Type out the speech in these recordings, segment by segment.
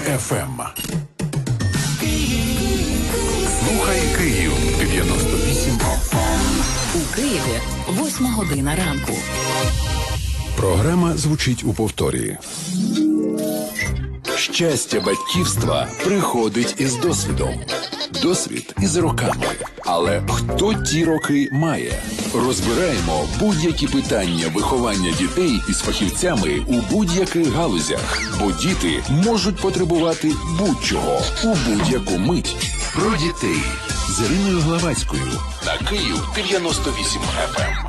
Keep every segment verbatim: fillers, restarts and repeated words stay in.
еф ем. Слухай Київ дев'яносто вісім еф ем. У Києві восьма година ранку. Програма звучить у повторі. Щастя батьківства приходить із досвідом. Досвід із роками. Але хто ті роки має? Розбираємо будь-які питання виховання дітей із фахівцями у будь-яких галузях. Бо діти можуть потребувати будь-чого у будь-яку мить. Про дітей з Іриною Главацькою на Київ дев'яносто вісім еф ем.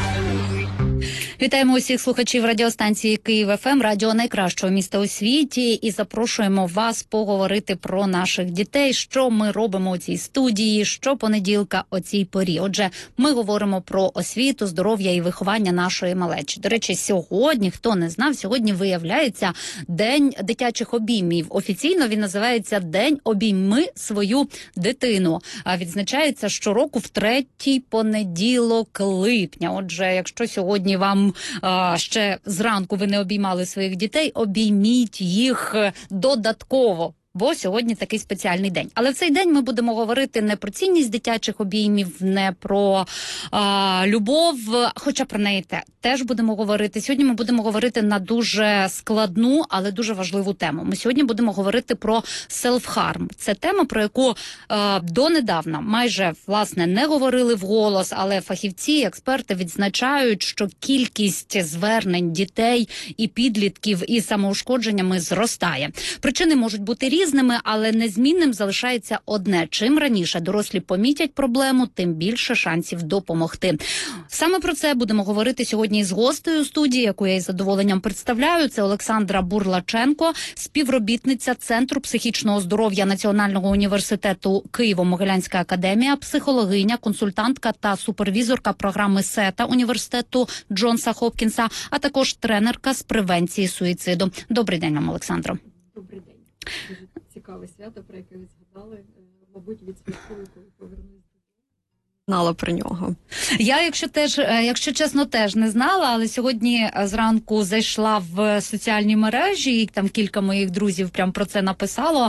Вітаємо усіх слухачів радіостанції Київ еф ем, радіо найкращого міста у світі, і запрошуємо вас поговорити про наших дітей, що ми робимо у цій студії, щопонеділка о цій порі. Отже, ми говоримо про освіту, здоров'я і виховання нашої малечі. До речі, сьогодні, хто не знав, сьогодні виявляється День дитячих обіймів. Офіційно він називається День обійми свою дитину. А відзначається щороку в третій понеділок липня. Отже, якщо сьогодні вам А, ще зранку ви не обіймали своїх дітей, обійміть їх додатково. Бо сьогодні такий спеціальний день. Але в цей день ми будемо говорити не про цінність дитячих обіймів, не про а, любов, хоча про неї те, теж будемо говорити. Сьогодні ми будемо говорити на дуже складну, але дуже важливу тему. Ми сьогодні будемо говорити про селф-харм. Це тема, про яку а, донедавна майже, власне, не говорили вголос, але фахівці, експерти відзначають, що кількість звернень дітей і підлітків із самоушкодженнями зростає. Причини можуть бути різні, різними, але незмінним залишається одне. Чим раніше дорослі помітять проблему, тим більше шансів допомогти. Саме про це будемо говорити сьогодні з гостею студії, яку я із задоволенням представляю. Це Олександра Бурлаченко, співробітниця Центру психічного здоров'я Національного університету Києво-Могилянська академія, психологиня, консультантка та супервізорка програми СЕТА університету Джонса Хопкінса, а також тренерка з превенції суїциду. Добрий день вам, Олександро. Добрий день. Дуже цікаве свято, про яке ви згадали. Мабуть, відсвяткую, коли повернусь. Знала про нього. Я, якщо теж, якщо чесно, теж не знала, але сьогодні зранку зайшла в соціальні мережі, і там кілька моїх друзів прям про це написало,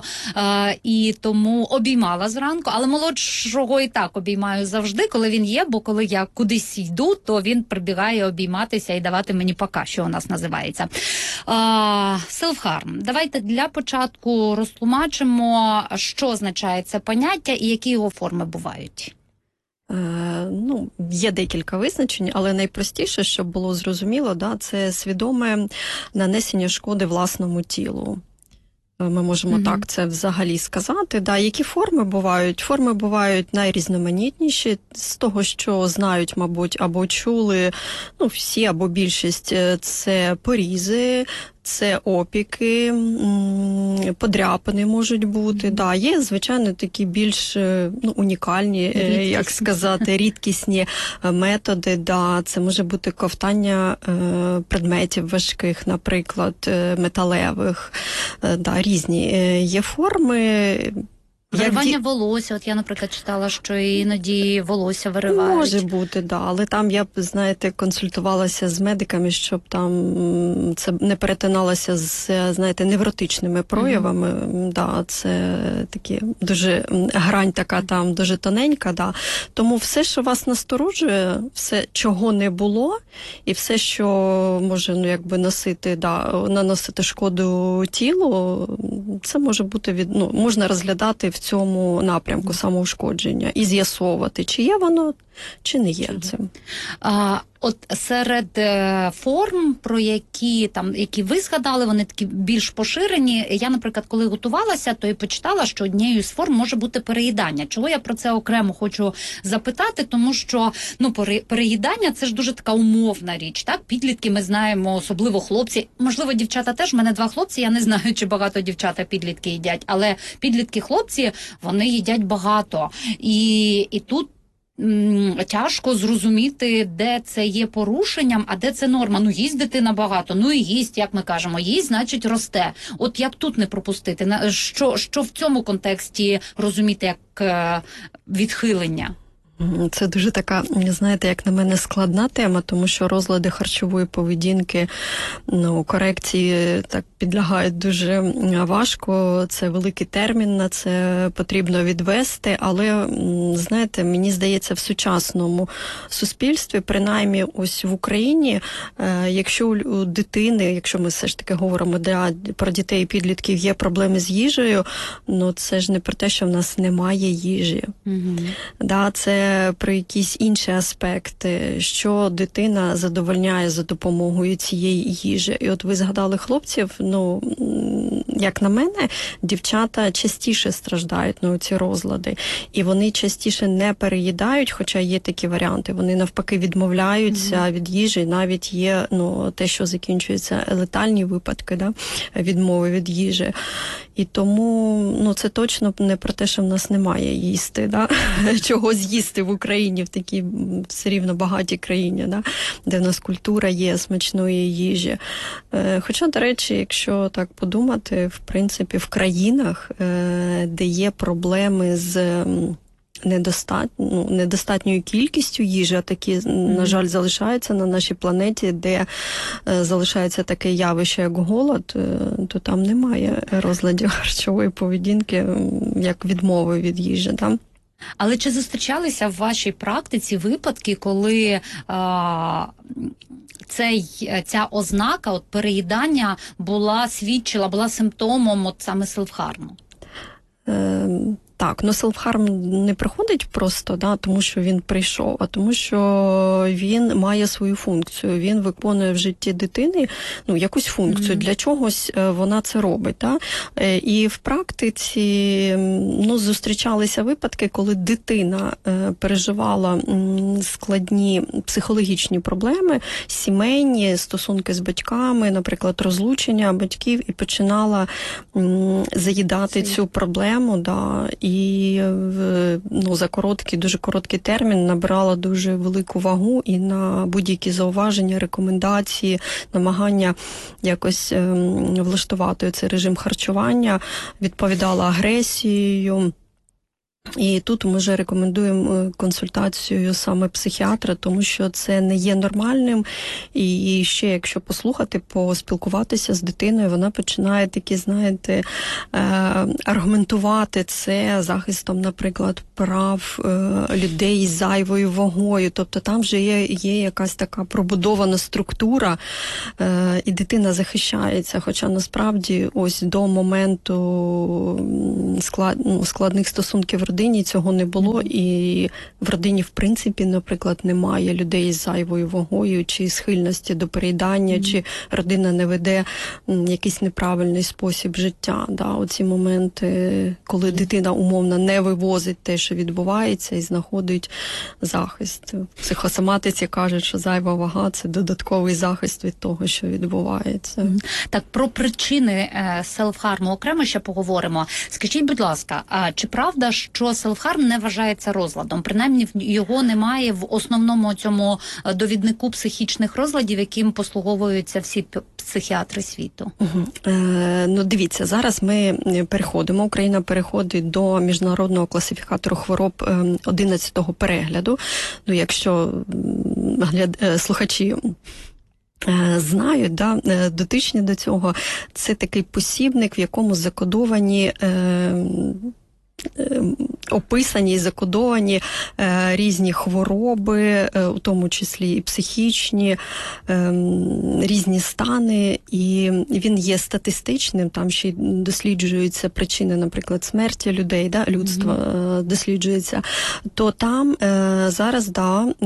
і тому обіймала зранку, але молодшого і так обіймаю завжди, коли він є, бо коли я кудись йду, то він прибігає обійматися і давати мені пока, що у нас називається. Селф-харм. Давайте для початку розтлумачимо, що означає це поняття і які його форми бувають. Е, ну, є декілька визначень, але найпростіше, щоб було зрозуміло, да, це свідоме нанесення шкоди власному тілу. Ми можемо mm-hmm. так це взагалі сказати. Да, які форми бувають? Форми бувають найрізноманітніші, з того, що знають, мабуть, або чули, ну, всі або більшість, це порізи, це опіки, подряпини можуть бути. Mm-hmm. Да, є, звичайно, такі більш ну, унікальні, рідкісні. як сказати, рідкісні методи. Да, це може бути ковтання е, предметів важких, наприклад, металевих. Е, да, різні є форми. Виривання Як... волосся, от я, наприклад, читала, що іноді волосся виривають. Може бути, да, але там я б, знаєте, консультувалася з медиками, щоб там це не перетиналося з, знаєте, невротичними проявами. Mm-hmm. Да, це такі дуже грань така там дуже тоненька, да. Тому все, що вас насторожує, все, чого не було, і все, що може, ну, якби носити, да, наносити шкоду тілу, це може бути від, ну, можна розглядати в цьому напрямку самоушкодження і з'ясовувати, чи є воно, чи не є цим. А, от серед е, форм, про які там, які ви згадали, вони такі більш поширені. Я, наприклад, коли готувалася, то і почитала, що однією з форм може бути переїдання. Чого я про це окремо хочу запитати, тому що, ну, переїдання – це ж дуже така умовна річ, так? Підлітки ми знаємо, особливо хлопці, можливо, дівчата теж, в мене два хлопці, я не знаю, чи багато дівчата підлітки їдять, але підлітки-хлопці, вони їдять багато. І, і тут тяжко зрозуміти, де це є порушенням, а де це норма. Ну, їсть дитина багато, ну і їсть, як ми кажемо, їсть, значить росте. От як тут не пропустити? Що, що в цьому контексті розуміти як відхилення? Це дуже така, знаєте, як на мене, складна тема, тому що розлади харчової поведінки, ну, корекції так підлягають дуже важко. Це великий термін, на це потрібно відвести, але, знаєте, мені здається, в сучасному суспільстві, принаймні ось в Україні, якщо у дитини, якщо ми все ж таки говоримо для, про дітей і підлітків, є проблеми з їжею, ну це ж не про те, що в нас немає їжі. Mm-hmm. Да, це про якісь інші аспекти, що дитина задовольняє за допомогою цієї їжі. І от ви згадали хлопців, ну, як на мене, дівчата частіше страждають на ці розлади. І вони частіше не переїдають, хоча є такі варіанти. Вони навпаки відмовляються mm-hmm. від їжі, навіть є, ну, те, що закінчується летальні випадки, да, відмови від їжі. І тому, ну, це точно не про те, що в нас немає їсти, да? Чого з'їсти в Україні, в такій все рівно багатій країні, да? Де в нас культура є смачної їжі. Хоча, до речі, якщо так подумати, в принципі, в країнах, де є проблеми з недостатньо, ну, недостатньою кількістю їжі, а такі, mm-hmm. на жаль, залишаються на нашій планеті, де е, залишається таке явище, як голод, е, то там немає розладів харчової поведінки, як відмови від їжі. Да? Але чи зустрічалися в вашій практиці випадки, коли а, цей, ця ознака, от переїдання, була свідчила, була симптомом от саме селфхарму? Е, Так, ну селф-харм не приходить просто, да, тому що він прийшов, а тому що він має свою функцію. Він виконує в житті дитини, ну, якусь функцію. Mm-hmm. Для чогось вона це робить. Да? І в практиці, ну, зустрічалися випадки, коли дитина переживала складні психологічні проблеми, сімейні, стосунки з батьками, наприклад, розлучення батьків, і починала заїдати Ці. цю проблему, да, і, ну, за короткий, дуже короткий термін набирала дуже велику вагу, і на будь-які зауваження, рекомендації, намагання якось ем, влаштувати цей режим харчування, відповідала агресією. І тут ми вже рекомендуємо консультацію саме психіатра, тому що це не є нормальним. І ще, якщо послухати, поспілкуватися з дитиною, вона починає такі, знаєте, аргументувати це захистом, наприклад, прав людей з зайвою вагою. Тобто там вже є, є якась така пробудована структура, і дитина захищається. Хоча насправді ось до моменту склад, ну, складних стосунків в родині цього не було, і в родині, в принципі, наприклад, немає людей з зайвою вагою, чи схильності до переїдання, mm. чи родина не веде якийсь неправильний спосіб життя. Да? Оці моменти, коли mm. дитина умовно не вивозить те, що відбувається, і знаходить захист. В психосоматиці кажуть, що зайва вага – це додатковий захист від того, що відбувається. Mm. Так, про причини селф-харму окремо ще поговоримо. Скажіть, будь ласка, а чи правда, що селф-харм не вважається розладом? Принаймні, його немає в основному цьому довіднику психічних розладів, яким послуговуються всі психіатри світу. Угу. Е, ну, дивіться, зараз ми переходимо, Україна переходить до міжнародного класифікатору хвороб одинадцятого перегляду. Ну, якщо гляд... слухачі знають, да, дотичні до цього, це такий посібник, в якому закодовані е, описані і закодовані е, різні хвороби, е, у тому числі і психічні, е, різні стани, і він є статистичним, там ще й досліджуються причини, наприклад, смерті людей, да, людства mm-hmm. е, досліджується, то там е, зараз, да, е,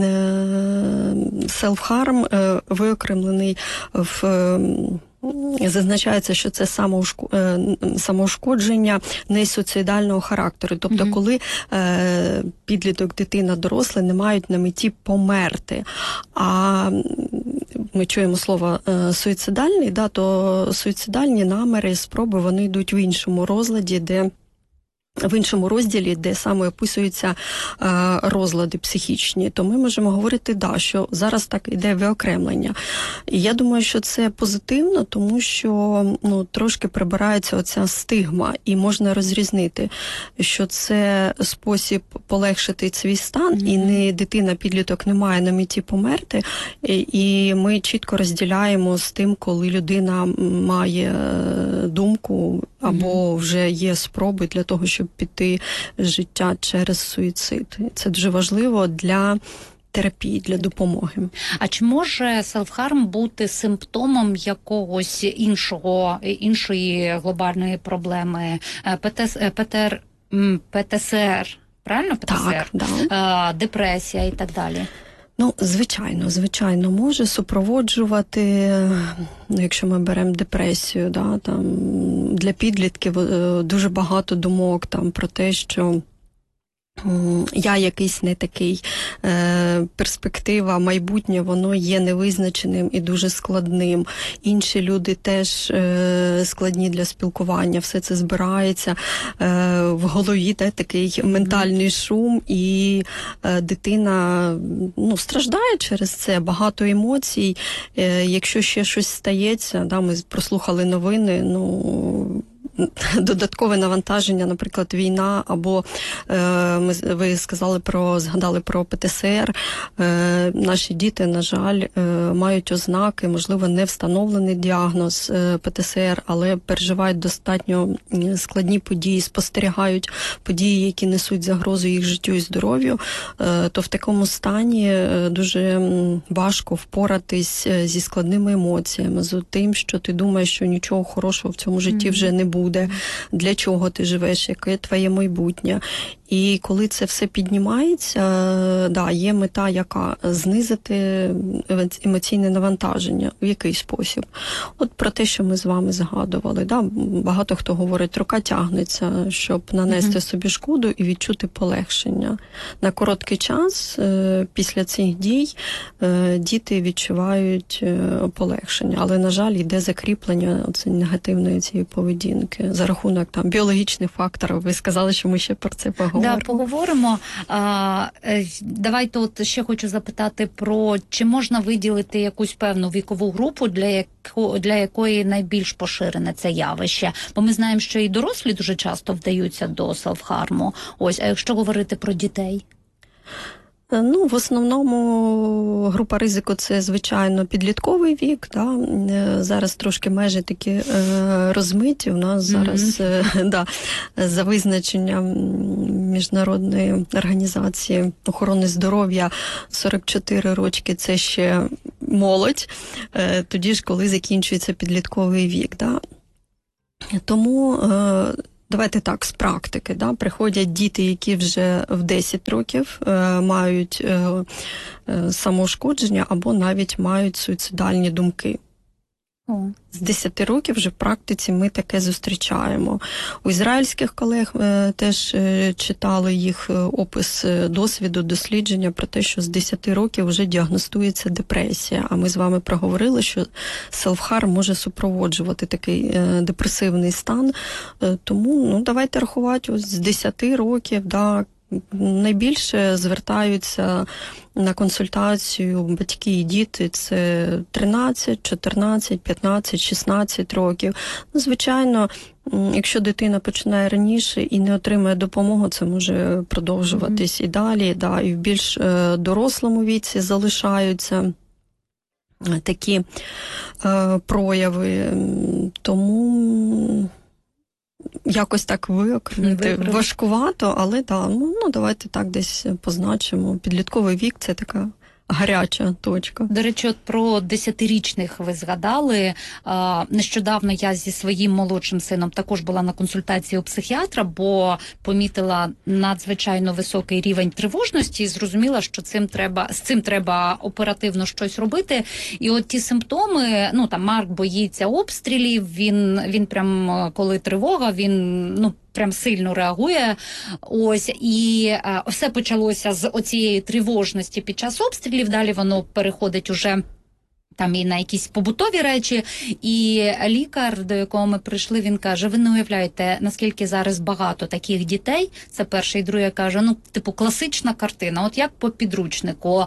селф-харм е, виокремлений в е, зазначається, що це самоушкодження несуїцидального характеру. Тобто, mm-hmm. коли е, підліток, дитина, дорослий не мають на меті померти. А ми чуємо слово е, суїцидальний, да, то суїцидальні наміри, спроби, вони йдуть в іншому розладі, де в іншому розділі, де саме описуються е, розлади психічні, то ми можемо говорити, да, що зараз так іде виокремлення. І я думаю, що це позитивно, тому що ну, трошки прибирається оця стигма, і можна розрізнити, що це спосіб полегшити свій стан, mm-hmm. і не дитина-підліток не має на меті померти, і ми чітко розділяємо з тим, коли людина має думку, або вже є спроби для того, щоб піти з життя через суїцид. Це дуже важливо для терапії, для допомоги. А чи може селф-харм бути симптомом якогось іншого, іншої глобальної проблеми? ПТС, ПТР, ПТСР, правильно? ПТСР? Так, да. Депресія і так далі? Ну, звичайно, звичайно, може супроводжувати, ну, якщо ми беремо депресію, да, там, для підлітків дуже багато думок там, про те, що я якийсь не такий, е, перспектива, майбутнє, воно є невизначеним і дуже складним. Інші люди теж е, складні для спілкування, все це збирається е, в голові, де такий ментальний шум, і е, дитина ну, страждає через це, багато емоцій. Е, якщо ще щось стається, да, ми прослухали новини, ну... додаткове навантаження, наприклад, війна, або е, ми, ви сказали про, згадали про ПТСР. Е, наші діти, на жаль, е, мають ознаки, можливо, не встановлений діагноз е, ПТСР, але переживають достатньо складні події, спостерігають події, які несуть загрозу їх життю і здоров'ю, е, то в такому стані дуже важко впоратись зі складними емоціями, з тим, що ти думаєш, що нічого хорошого в цьому житті вже не буде. Буде, для чого ти живеш, яке твоє майбутнє. І коли це все піднімається, да, є мета, яка знизити емоційне навантаження. В який спосіб? От про те, що ми з вами згадували. Да? Багато хто говорить, рука тягнеться, щоб нанести mm-hmm. собі шкоду і відчути полегшення. На короткий час після цих дій діти відчувають полегшення. Але, на жаль, йде закріплення оце негативної цієї поведінки за рахунок там біологічних факторів. Ви сказали, що ми ще про це поговоримо. Да, поговоримо. А, давайте от ще хочу запитати про, чи можна виділити якусь певну вікову групу, для, яко, для якої найбільш поширене це явище. Бо ми знаємо, що і дорослі дуже часто вдаються до селф-харму. Ось, а якщо говорити про дітей? Ну, в основному група ризику – це, звичайно, підлітковий вік. Да? Зараз трошки межі такі е, розмиті. У нас зараз, mm-hmm. е, да, за визначенням Міжнародної організації охорони здоров'я, сорок чотири рочки – це ще молодь, е, тоді ж, коли закінчується підлітковий вік. Да? Тому... Е, Давайте так, з практики, да, приходять діти, які вже в десять років е, мають е, е, самоушкодження або навіть мають суїцидальні думки. О. З десяти років вже в практиці ми таке зустрічаємо. У ізраїльських колег е, теж е, читали їх опис досвіду, дослідження про те, що з десяти років вже діагностується депресія. А ми з вами проговорили, що селф-харм може супроводжувати такий е, депресивний стан. Е, тому ну, давайте рахувати ось з десяти років, да, найбільше звертаються на консультацію батьки і діти, це тринадцять, чотирнадцять, п'ятнадцять, шістнадцять років. Ну, звичайно, якщо дитина починає раніше і не отримує допомогу, це може продовжуватись mm-hmm. і далі, да, і в більш е, дорослому віці залишаються такі е, прояви. Тому... Якось так виокремити. Важкувато, але да, ну, ну давайте так десь позначимо. Підлітковий вік – це така гаряча точка. До речі, от про десятирічних ви згадали. Нещодавно я зі своїм молодшим сином також була на консультації у психіатра, бо помітила надзвичайно високий рівень тривожності і зрозуміла, що цим треба, з цим треба оперативно щось робити. І от ті симптоми, ну там Марк боїться обстрілів, він, він прям, коли тривога, він, ну, прям сильно реагує. Ось, і а, все почалося з оцієї тривожності під час обстрілів, далі воно переходить уже там і на якісь побутові речі, і лікар, до якого ми прийшли, він каже, ви не уявляєте, наскільки зараз багато таких дітей, це перший, і другий каже, ну, типу, класична картина, от як по підручнику,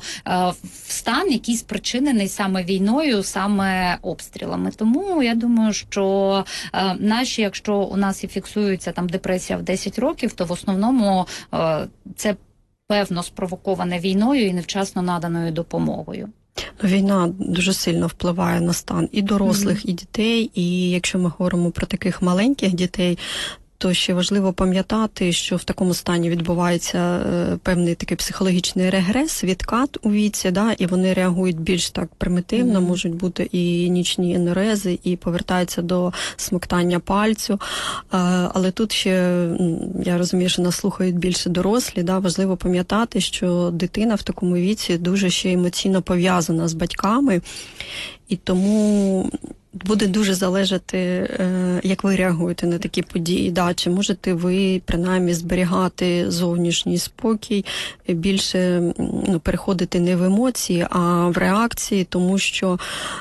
стан якийсь спричинений саме війною, саме обстрілами. Тому я думаю, що наші, якщо у нас і фіксується там депресія в десять років, то в основному це певно спровоковане війною і невчасно наданою допомогою. Війна дуже сильно впливає на стан і дорослих, mm-hmm. і дітей, і якщо ми говоримо про таких маленьких дітей, то ще важливо пам'ятати, що в такому стані відбувається е, певний такий психологічний регрес, відкат у віці, да, і вони реагують більш так примітивно, mm-hmm. можуть бути і нічні енурези, і повертаються до смоктання пальцю. Е, але тут ще, я розумію, що нас слухають більше дорослі, да, важливо пам'ятати, що дитина в такому віці дуже ще емоційно пов'язана з батьками, і тому буде дуже залежати, як ви реагуєте на такі події. Да, чи можете ви, принаймні, зберігати зовнішній спокій, більше ну, переходити не в емоції, а в реакції, тому що,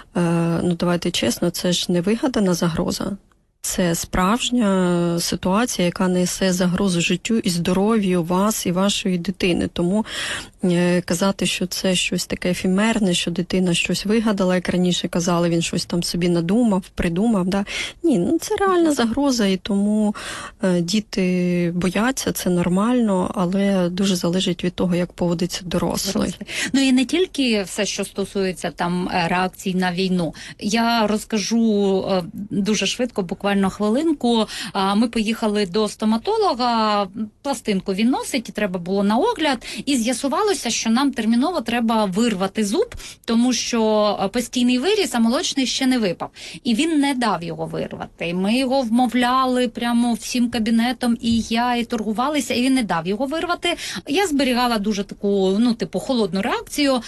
ну давайте чесно, це ж не вигадана загроза. Це справжня ситуація, яка несе загрозу життю і здоров'ю вас і вашої дитини. Тому е, казати, що це щось таке ефемерне, що дитина щось вигадала, як раніше казали, він щось там собі надумав, придумав. Да? Ні, ну це реальна загроза, і тому е, діти бояться, це нормально, але дуже залежить від того, як поводиться дорослий. Ну і не тільки все, що стосується там реакцій на війну. Я розкажу е, дуже швидко, буквально Буквально хвилинку. Ми поїхали до стоматолога, пластинку він носить, і треба було на огляд, і з'ясувалося, що нам терміново треба вирвати зуб, тому що постійний виріс, а молочний ще не випав. І він не дав його вирвати. Ми його вмовляли прямо всім кабінетом, і я, і торгувалися, і він не дав його вирвати. Я зберігала дуже таку, ну, типу, холодну реакцію.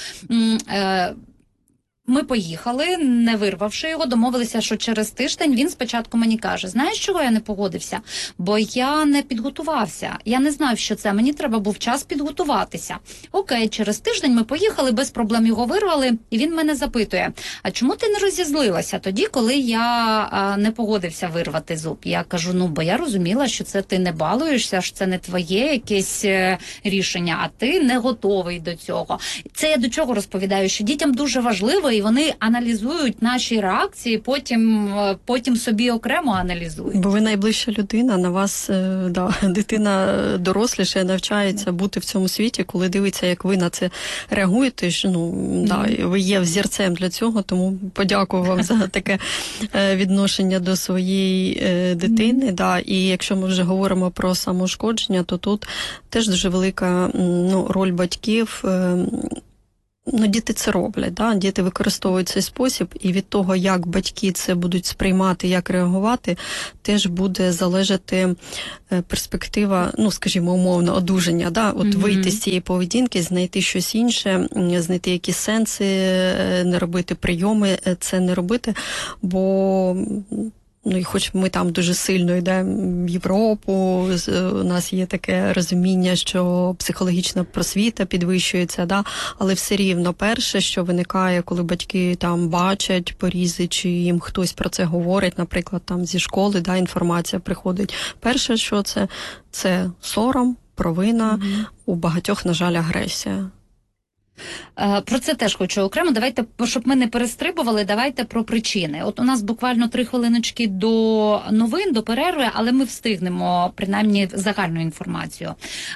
Ми поїхали, не вирвавши його, домовилися, що через тиждень він спочатку мені каже, знаєш, чого я не погодився? Бо я не підготувався, я не знав, що це, мені треба був час підготуватися. Окей, через тиждень ми поїхали, без проблем його вирвали, і він мене запитує, а чому ти не розізлилася тоді, коли я а, не погодився вирвати зуб? Я кажу, ну, бо я розуміла, що це ти не балуєшся, що це не твоє якесь е, рішення, а ти не готовий до цього. Це я до чого розповідаю, що дітям дуже важливо, і вони аналізують наші реакції, потім, потім собі окремо аналізують. Бо ви найближча людина, на вас да, дитина доросліша навчається бути в цьому світі, коли дивиться, як ви на це реагуєте. Що, ну, mm-hmm. да, ви є взірцем для цього, тому подякую вам за таке відношення до своєї дитини. Mm-hmm. Да, і якщо ми вже говоримо про самоушкодження, то тут теж дуже велика ну, роль батьків. Ну, діти це роблять, да? Діти використовують цей спосіб, і від того, як батьки це будуть сприймати, як реагувати, теж буде залежати перспектива, ну, скажімо, умовно, одужання, да? От mm-hmm. вийти з цієї поведінки, знайти щось інше, знайти якісь сенси, не робити прийоми, це не робити, бо... Ну, і хоч ми там дуже сильно йдемо в Європу, у нас є таке розуміння, що психологічна просвіта підвищується, да? Але все рівно перше, що виникає, коли батьки там бачать порізи, чи їм хтось про це говорить, наприклад, там зі школи, да, інформація приходить. Перше, що це, це сором, провина, mm-hmm. у багатьох, на жаль, агресія. Про це теж хочу окремо. Давайте, щоб ми не перестрибували, давайте про причини. От у нас буквально три хвилиночки до новин, до перерви, але ми встигнемо, принаймні, загальну інформацію.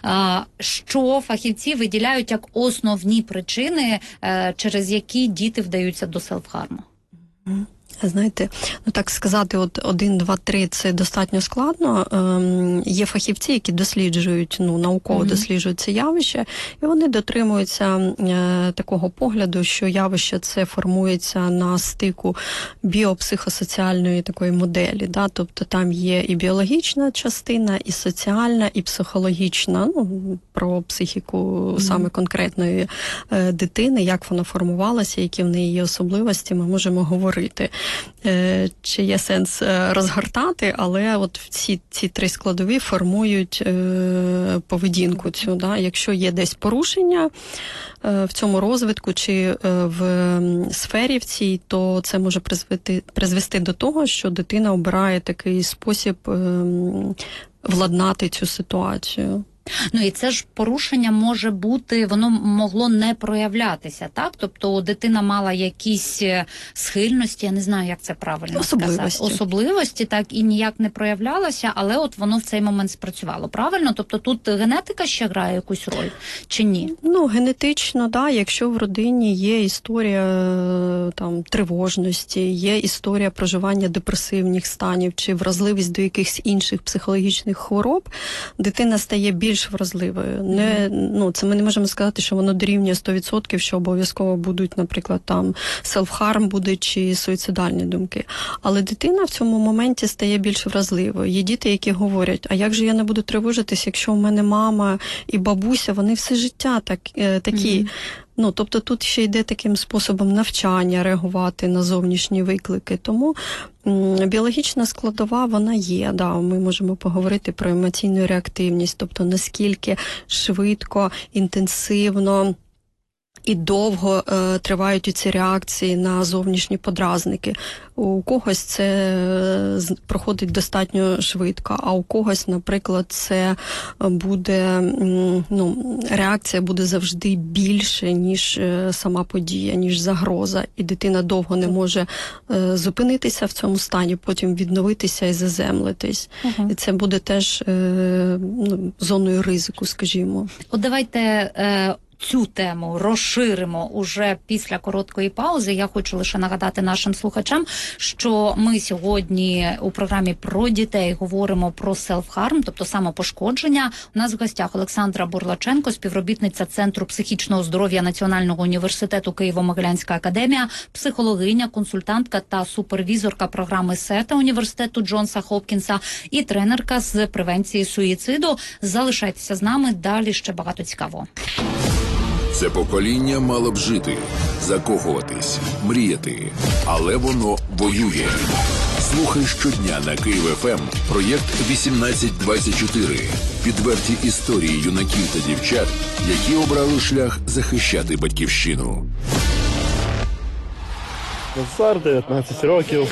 Що фахівці виділяють як основні причини, через які діти вдаються до селф-харму? Знаєте, ну так сказати, от один, два, три – це достатньо складно. Ем, є фахівці, які досліджують, ну, науково mm-hmm. досліджують це явище, і вони дотримуються е, такого погляду, що явище це формується на стику біопсихосоціальної такої моделі. Да? Тобто там є і біологічна частина, і соціальна, і психологічна, ну, про психіку mm-hmm. саме конкретної е, дитини, як вона формувалася, які в неї є особливості, ми можемо говорити. е, чи є сенс е, розгортати, але от всі ці три складові формують е, поведінку цю. Да? Якщо є десь порушення е, в цьому розвитку чи е, в сфері в цій, то це може призвести, призвести до того, що дитина обирає такий спосіб е, владнати цю ситуацію. Ну і це ж порушення може бути, воно могло не проявлятися, так? Тобто дитина мала якісь схильності, я не знаю, як це правильно особливості. сказати. Особливості, так, і ніяк не проявлялося, але от воно в цей момент спрацювало, правильно? Тобто тут генетика ще грає якусь роль, чи ні? Ну, генетично, да, якщо в родині є історія там тривожності, є історія проживання депресивних станів, чи вразливість до якихось інших психологічних хвороб, дитина стає більш більш вразливою. Не, ну, це ми не можемо сказати, що воно дорівнює сто відсотків, що обов'язково будуть, наприклад, там селф-харм буде чи суїцидальні думки. Але дитина в цьому моменті стає більш вразливою. Є діти, які говорять, а як же я не буду тривожитись, якщо в мене мама і бабуся, вони все життя так, е, такі. Mm-hmm. Ну, тобто тут ще йде таким способом навчання, реагувати на зовнішні виклики. Тому м, біологічна складова, вона є. Да, ми можемо поговорити про емоційну реактивність, тобто наскільки швидко, інтенсивно і довго е, тривають ці реакції на зовнішні подразники. У когось це е, проходить достатньо швидко, а у когось, наприклад, це буде, м, ну, реакція буде завжди більше, ніж е, сама подія, ніж загроза. І дитина довго не може е, зупинитися в цьому стані, потім відновитися і заземлитись. Угу. І це буде теж е, ну, зоною ризику, скажімо. От давайте... Е... Цю тему розширимо уже після короткої паузи. Я хочу лише нагадати нашим слухачам, що ми сьогодні у програмі про дітей говоримо про селф-харм, тобто самопошкодження. У нас в гостях Олександра Бурлаченко, співробітниця Центру психічного здоров'я Національного університету Києво-Могилянська академія, психологиня, консультантка та супервізорка програми СЕТА університету Джонса Хопкінса і тренерка з превенції суїциду. Залишайтеся з нами, далі ще багато цікавого. Це покоління мало б жити, закохуватись, мріяти, але воно воює. Слухай щодня на Київ еф ем проєкт вісімнадцять двадцять чотири. Підверті історії юнаків та дівчат, які обрали шлях захищати батьківщину. Назар, дев'ятнадцять років.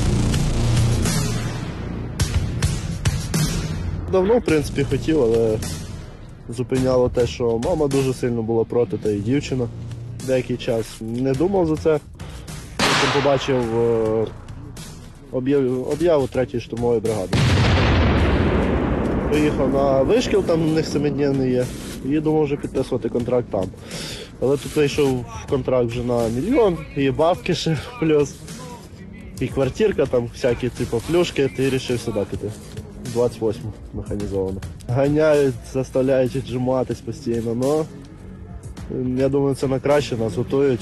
Давно, в принципі, хотів, але зупиняло те, що мама дуже сильно була проти, та і дівчина деякий час. Не думав за це. Потім побачив об'яву, об'яву третьої штурмової бригади. Поїхав на Вишкіл, там у них семидневний є, і думав вже підписувати контракт там. Але тут вийшов контракт вже на мільйон, і бабки ще плюс, і квартирка, там всякі типу плюшки, ти вирішив сюди піти. двадцять восьму механізовано. Ганяють, заставляють віджиматись постійно, але я думаю, це на краще, нас готують.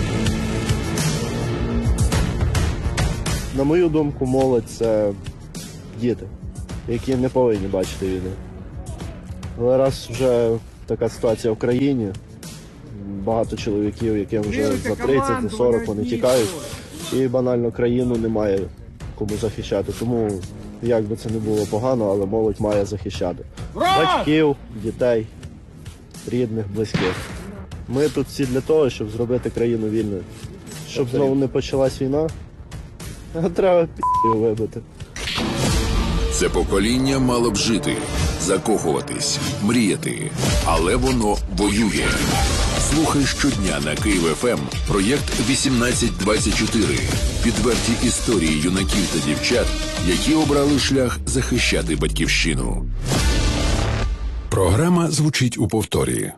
На мою думку, молодь – це діти, які не повинні бачити війни. Але раз вже така ситуація в країні, багато чоловіків, яким вже за тридцять, за сорок вони тікають, і банально країну немає кому захищати. Тому як би це не було погано, але молодь має захищати. Батьків, дітей, рідних, близьких. Ми тут всі для того, щоб зробити країну вільною. Щоб знову не почалась війна, треба пі***ю вибити. Це покоління мало б жити, закохуватись, мріяти, але воно воює. Слухай щодня на Київ еф ем проєкт вісімнадцять двадцять чотири. Підверті історії юнаків та дівчат, які обрали шлях захищати батьківщину. Програма звучить у повторі.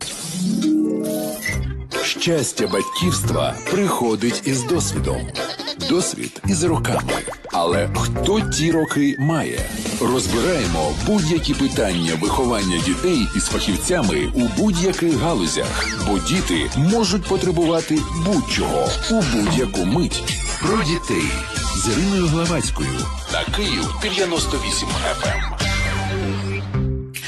Щастя батьківства приходить із досвідом. Досвід із роками. Але хто ті роки має? Розбираємо будь-які питання виховання дітей із фахівцями у будь-яких галузях. Бо діти можуть потребувати будь-чого у будь-яку мить. Про дітей з Іриною Главацькою на Київ дев'яносто вісім еф ем.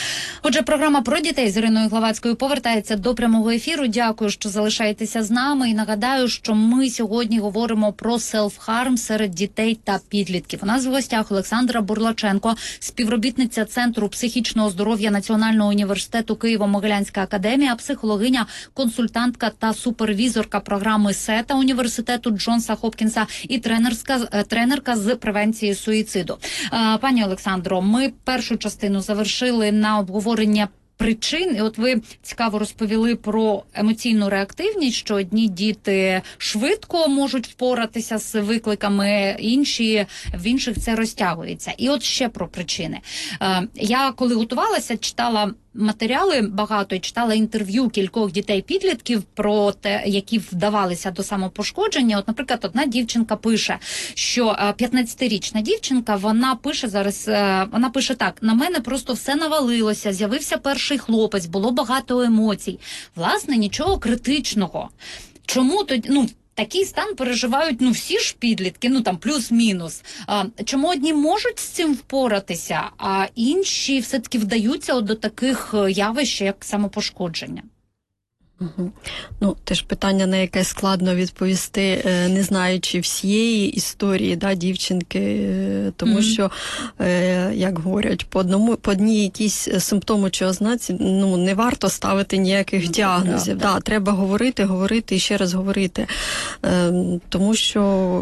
Отже, програма про дітей з Іриною Главацькою повертається до прямого ефіру. Дякую, що залишаєтеся з нами. І нагадаю, що ми сьогодні говоримо про селф-харм серед дітей та підлітків. У нас в гостях Олександра Бурлаченко, співробітниця Центру психічного здоров'я Національного університету Києво-Могилянська академія, психологиня, консультантка та супервізорка програми СЕТА університету Джонса Хопкінса і тренерська, тренерка з превенції суїциду. Пані Олександро, ми першу частину завершили на обговорення причин. І от ви цікаво розповіли про емоційну реактивність, що одні діти швидко можуть впоратися з викликами, інші в інших це розтягується. І от ще про причини. Я коли готувалася, читала матеріали багато і читала інтерв'ю кількох дітей-підлітків про те, які вдавалися до самопошкодження. От, наприклад, одна дівчинка пише, що п'ятнадцятирічна дівчинка, вона пише зараз, вона пише так: на мене просто все навалилося, з'явився перший хлопець, було багато емоцій. Власне, нічого критичного. Чому тоді, ну, такий стан переживають, ну, всі ж підлітки, ну, там, плюс-мінус. А, чому одні можуть з цим впоратися, а інші все-таки вдаються от до таких явищ, як самопошкодження? Угу. Ну, теж питання, на яке складно відповісти, не знаючи всієї історії, да, дівчинки, тому mm-hmm. що, як говорять, по одному, по одній якісь симптоми чи ознаці, ну, не варто ставити ніяких діагнозів. Да, да. Да, треба говорити, говорити і ще раз говорити, тому що,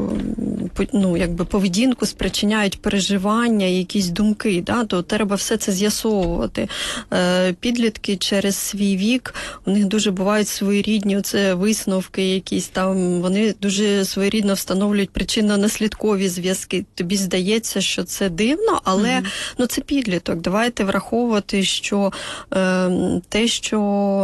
ну, якби поведінку спричиняють переживання, якісь думки, да, то треба все це з'ясовувати. Підлітки через свій вік, у них дуже бувають своєрідні оце висновки якісь там, вони дуже своєрідно встановлюють причинно-наслідкові зв'язки. Тобі здається, що це дивно, але mm-hmm. ну, це підліток. Давайте враховувати, що е, те, що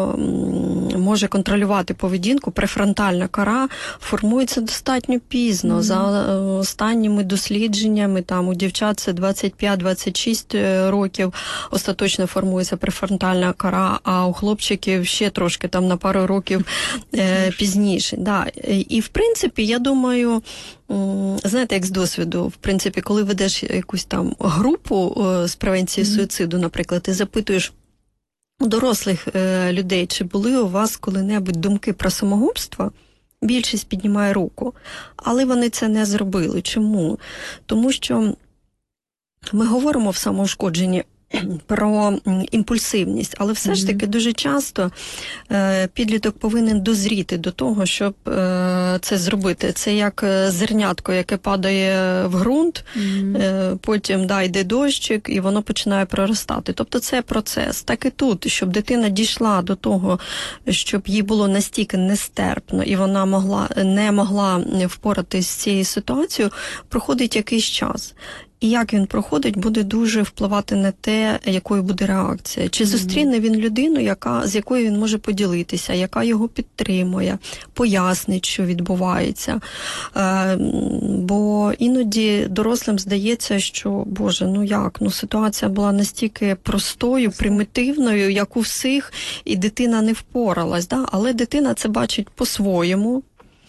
може контролювати поведінку, префронтальна кора, формується достатньо пізно. Mm-hmm. За останніми дослідженнями, там у дівчат це двадцять п'ять - двадцять шість років остаточно формується префронтальна кора, а у хлопчиків ще трошки там на пару років е, пізніше. Да. І, в принципі, я думаю, знаєте, як з досвіду, в принципі, коли ведеш якусь там групу е, з превенції mm-hmm. суїциду, наприклад, ти запитуєш у дорослих е, людей, чи були у вас коли-небудь думки про самогубство, більшість піднімає руку. Але вони це не зробили. Чому? Тому що ми говоримо в самоушкодженні про імпульсивність, але все mm-hmm. ж таки дуже часто е, підліток повинен дозріти до того, щоб е, це зробити. Це як зернятко, яке падає в ґрунт, mm-hmm. е, потім да, йде дощик, і воно починає проростати. Тобто це процес. Так і тут, щоб дитина дійшла до того, щоб їй було настільки нестерпно, і вона могла, не могла впоратись з цією ситуацією, проходить якийсь час. І як він проходить, буде дуже впливати на те, якою буде реакція. Чи зустріне він людину, яка, з якою він може поділитися, яка його підтримує, пояснить, що відбувається. Е, бо іноді дорослим здається, що, боже, ну як, ну ситуація була настільки простою, примітивною, як у всіх, і дитина не впоралась. Да? Але дитина це бачить по-своєму.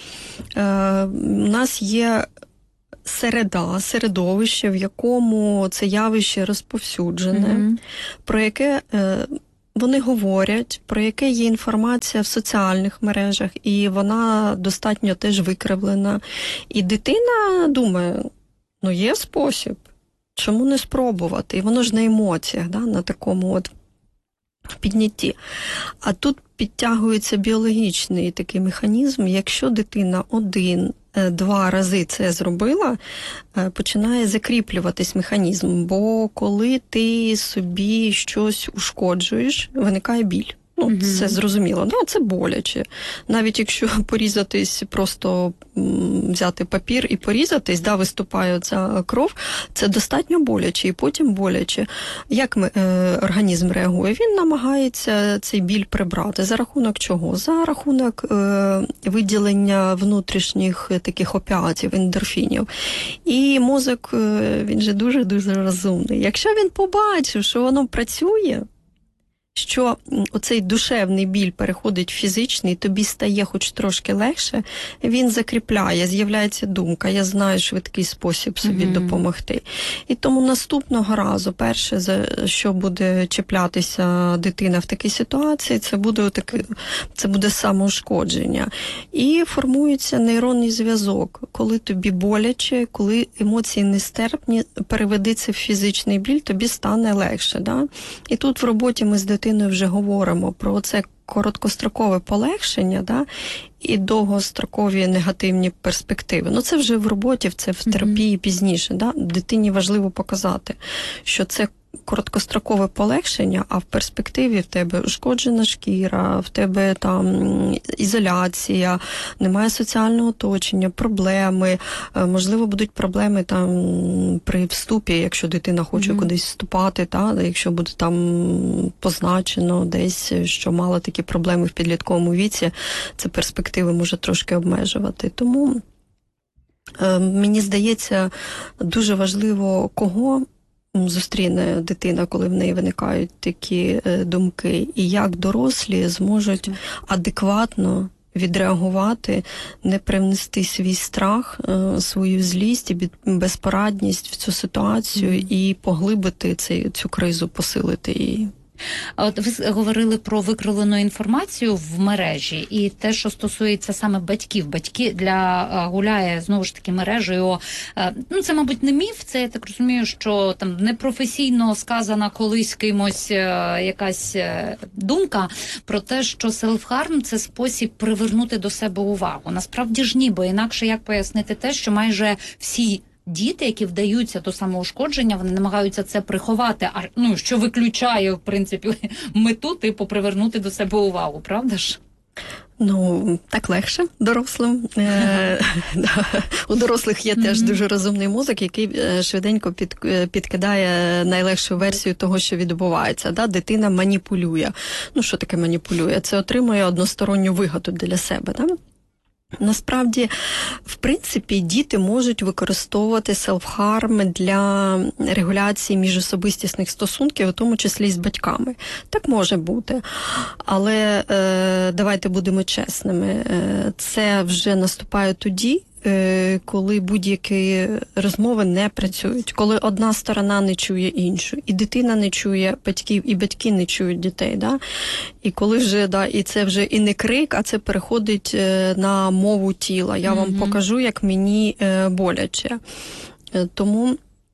Е, у нас є середа, середовище, в якому це явище розповсюджене, mm-hmm. про яке е, вони говорять, про яке є інформація в соціальних мережах, і вона достатньо теж викривлена. І дитина думає, ну є спосіб, чому не спробувати? І воно ж на емоціях, да, на такому от піднятті. А тут підтягується біологічний такий механізм, якщо дитина один два рази це зробила, починає закріплюватись механізм, бо коли ти собі щось ушкоджуєш, виникає біль. Ну, mm-hmm. це зрозуміло, да, це боляче. Навіть якщо порізатись, просто взяти папір і порізатись, да, виступає ця кров, це достатньо боляче, і потім боляче. Як ми, е, організм реагує? Він намагається цей біль прибрати. За рахунок чого? За рахунок е, виділення внутрішніх таких опіатів, ендорфінів. І мозок, е, він же дуже-дуже розумний. Якщо він побачив, що воно працює, що оцей душевний біль переходить в фізичний, тобі стає хоч трошки легше, він закріпляє, з'являється думка, я знаю швидкий спосіб собі mm-hmm. допомогти. І тому наступного разу, перше, за що буде чіплятися дитина в такій ситуації, це буде, отаке, це буде самоушкодження. І формується нейронний зв'язок. Коли тобі боляче, коли емоції нестерпні, переведи це в фізичний біль, тобі стане легше. Да? І тут в роботі ми з дитиною вже говоримо про це короткострокове полегшення, да, і довгострокові негативні перспективи. Ну, це вже в роботі, це в терапії mm-hmm. пізніше. Да? Дитині важливо показати, що це короткострокове полегшення, а в перспективі в тебе ушкоджена шкіра, в тебе там ізоляція, немає соціального оточення, проблеми, можливо, будуть проблеми там при вступі, якщо дитина хоче mm-hmm. кудись вступати, та, якщо буде там позначено десь, що мала такі проблеми в підлітковому віці, це перспективи може трошки обмежувати. Тому е, мені здається, дуже важливо, кого зустріне дитина, коли в неї виникають такі е, думки, і як дорослі зможуть адекватно відреагувати, не привнести свій страх, е, свою злість і безпорадність в цю ситуацію mm. і поглибити цей, цю кризу, посилити її. А от ви говорили про викривлену інформацію в мережі і те, що стосується саме батьків. Батьки для гуляє, знову ж таки, мережею. Ну, це, мабуть, не міф, це, я так розумію, що там непрофесійно сказана колись кимось якась думка про те, що селф-харм – це спосіб привернути до себе увагу. Насправді ж ні, бо інакше як пояснити те, що майже всі діти, які вдаються до самоушкодження, вони намагаються це приховати, а ну, що виключає, в принципі, мету, типу, привернути до себе увагу, правда ж? Ну, так легше дорослим. У дорослих є теж дуже розумний мозок, який швиденько підкидає найлегшу версію того, що відбувається. Дитина маніпулює. Ну, що таке маніпулює? Це отримує односторонню вигоду для себе, так? Насправді, в принципі, діти можуть використовувати селф-харм для регуляції міжособистісних стосунків, у тому числі з батьками. Так може бути. Але е, давайте будемо чесними. Е, це вже наступає тоді, коли будь-які розмови не працюють, коли одна сторона не чує іншу, і дитина не чує батьків, і батьки не чують дітей. Да? І коли вже, да, і це вже і не крик, а це переходить на мову тіла. Я mm-hmm. вам покажу, як мені боляче. Тому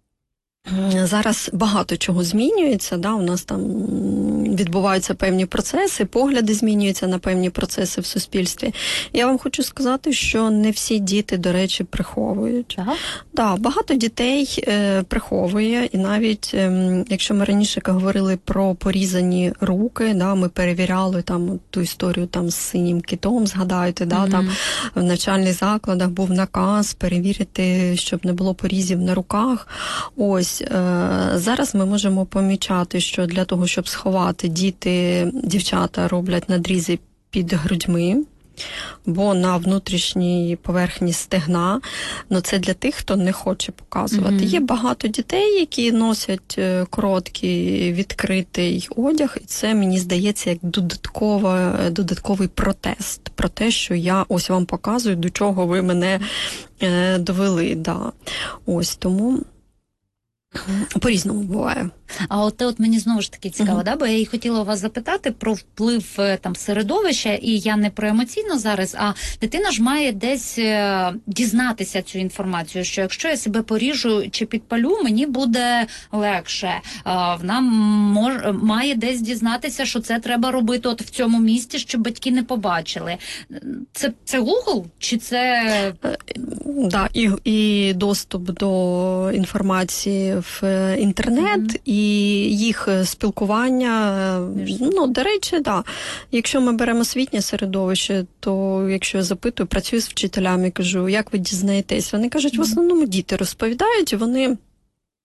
зараз багато чого змінюється, да? У нас там відбуваються певні процеси, погляди змінюються на певні процеси в суспільстві. Я вам хочу сказати, що не всі діти, до речі, приховують. Ага. Да, багато дітей е, приховує, і навіть, е, якщо ми раніше говорили про порізані руки, да, ми перевіряли там ту історію там з синім китом, згадаєте, да, mm-hmm. там в навчальних закладах був наказ перевірити, щоб не було порізів на руках. Ось, е, зараз ми можемо помічати, що для того, щоб сховати, діти, дівчата роблять надрізи під грудьми, бо на внутрішній поверхні стегна. Ну, це для тих, хто не хоче показувати. Mm-hmm. Є багато дітей, які носять короткий відкритий одяг, і це, мені здається, як додаткова, додатковий протест про те, що я ось вам показую, до чого ви мене е, довели. Да. Ось, тому по-різному буває. А от, от мені знову ж таки цікаво, uh-huh. да? Бо я і хотіла вас запитати про вплив там середовища, і я не про емоційно зараз, а дитина ж має десь е, дізнатися цю інформацію, що якщо я себе поріжу чи підпалю, мені буде легше. Е, вона мож, має десь дізнатися, що це треба робити от в цьому місці, щоб батьки не побачили. Це, це Google? Чи це... Да, і, і доступ до інформації в інтернет, mm-hmm. і їх спілкування. Ну, до речі, да. Якщо ми беремо освітнє середовище, то якщо я запитую, працюю з вчителями, кажу, як ви дізнаєтесь? Вони кажуть, в основному діти розповідають, вони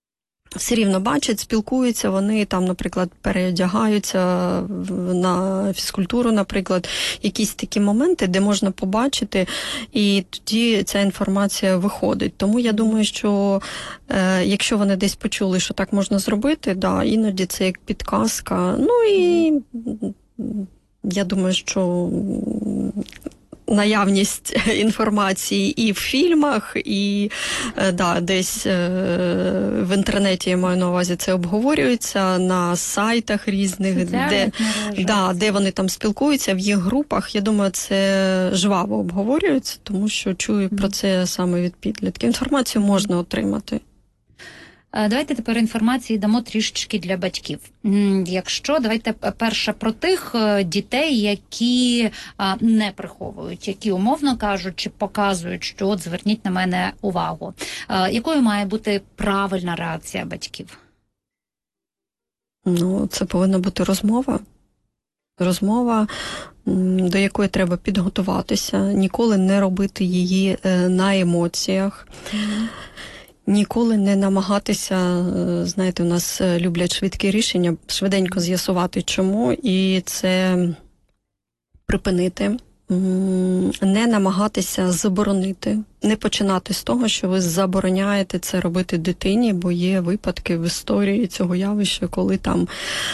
все рівно бачать, спілкуються, вони там, наприклад, переодягаються на фізкультуру, наприклад, якісь такі моменти, де можна побачити, і тоді ця інформація виходить. Тому я думаю, що е, якщо вони десь почули, що так можна зробити, да, іноді це як підказка. Ну і я думаю, що наявність інформації і в фільмах, і да, десь в інтернеті, я маю на увазі, це обговорюється на сайтах різних, де, да, де вони там спілкуються, в їх групах. Я думаю, це жваво обговорюється, тому що чую про це саме від підлітків. Інформацію можна отримати. Давайте тепер інформації дамо трішечки для батьків. Якщо, давайте перше про тих дітей, які не приховують, які, умовно кажучи, показують, що от зверніть на мене увагу. Якою має бути правильна реакція батьків? Ну, це повинна бути розмова. Розмова, до якої треба підготуватися, ніколи не робити її на емоціях. Mm-hmm. Ніколи не намагатися, знаєте, у нас люблять швидкі рішення, швиденько з'ясувати чому, і це припинити, не намагатися заборонити, не починати з того, що ви забороняєте це робити дитині, бо є випадки в історії цього явища, коли там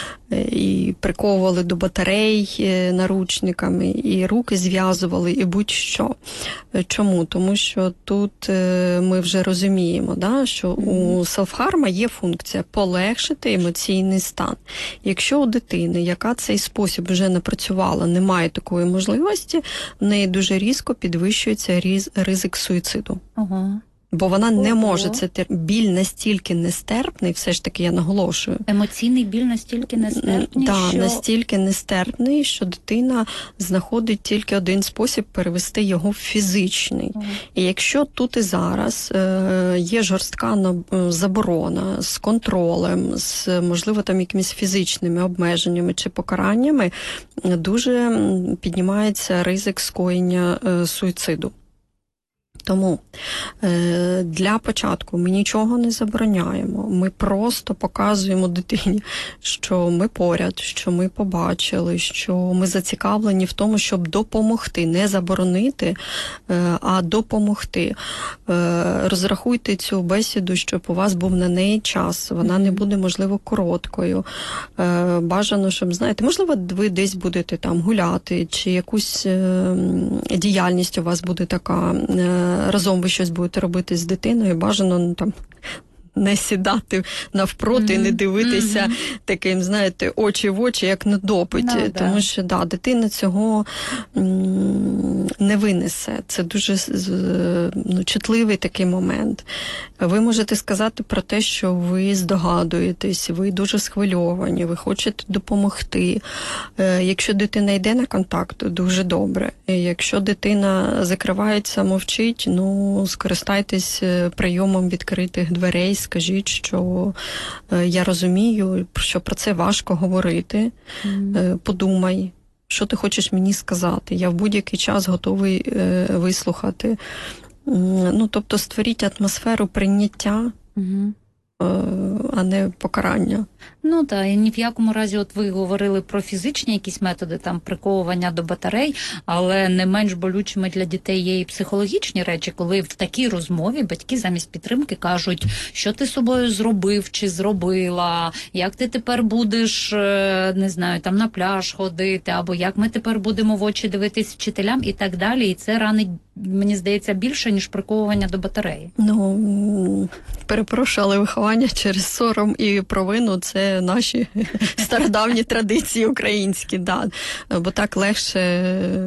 і приковували до батарей наручниками, і руки зв'язували, і будь-що. Чому? Тому що тут ми вже розуміємо, да, що у селф-харма є функція полегшити емоційний стан. Якщо у дитини, яка цей спосіб вже напрацювала, немає такої можливості, в неї дуже різко підвищується ризик суїциду. Ага. Бо вона не Ого. може, це тер... біль настільки нестерпний, все ж таки я наголошую. Емоційний біль настільки нестерпний, да, що... настільки нестерпний, що дитина знаходить тільки один спосіб перевести його в фізичний. Ага. І якщо тут і зараз е, є жорстка заборона з контролем, з, можливо, там якимись фізичними обмеженнями чи покараннями, дуже піднімається ризик скоєння е, суїциду. Тому е, для початку ми нічого не забороняємо, ми просто показуємо дитині, що ми поряд, що ми побачили, що ми зацікавлені в тому, щоб допомогти, не заборонити, е, а допомогти. Е, розрахуйте цю бесіду, щоб у вас був на неї час, вона не буде, можливо, короткою. Е, бажано, щоб, знаєте, можливо, ви десь будете там гуляти, чи якусь е, діяльність у вас буде така, е, разом ви щось будете робити з дитиною, бажано ну, там не сідати навпроти, mm-hmm. не дивитися mm-hmm. таким, знаєте, очі в очі, як на допиті. No, тому да. що, да, дитина цього м- не винесе. Це дуже ну, чутливий такий момент. Ви можете сказати про те, що ви здогадуєтесь, ви дуже схвильовані, ви хочете допомогти. Е, якщо дитина йде на контакт, дуже добре. Якщо дитина закривається, мовчить, ну, скористайтесь прийомом відкритих дверей, скажіть, що е, я розумію, що про це важко говорити, mm. е, подумай, що ти хочеш мені сказати. Я в будь-який час готовий е, вислухати. Е, ну, тобто створіть атмосферу прийняття, mm-hmm. е, а не покарання. Ну так, і ні в якому разі, от ви говорили про фізичні якісь методи, там, приковування до батарей, але не менш болючими для дітей є і психологічні речі, коли в такій розмові батьки замість підтримки кажуть, що ти з собою зробив чи зробила, як ти тепер будеш, не знаю, там на пляж ходити, або як ми тепер будемо в очі дивитись вчителям і так далі. І це ранить, мені здається, більше, ніж приковування до батареї. Ну, перепрошую, але виховання через сором і провину – це наші стародавні традиції українські, да. Бо так легше